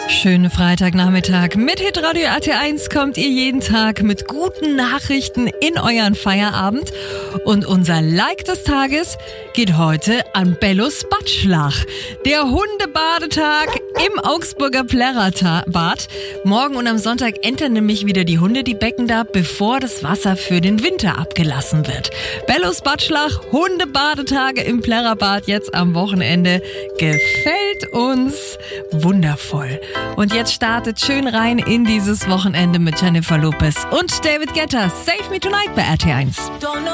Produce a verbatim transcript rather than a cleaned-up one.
Schönen Freitagnachmittag. Mit Hitradio R T eins kommt ihr jeden Tag mit guten Nachrichten in euren Feierabend. Und unser Like des Tages geht heute an Bellos Badschlach. Der Hundebadetag im Augsburger Plärrerbad. Morgen und am Sonntag entern nämlich wieder die Hunde die Becken da, bevor das Wasser für den Winter abgelassen wird. Bellos Badschlach, Hundebadetage im Plärrerbad jetzt am Wochenende. Gefällt uns wundervoll. Und jetzt startet schön rein in dieses Wochenende mit Jennifer Lopez und David Guetta. Save Me Tonight bei R T eins.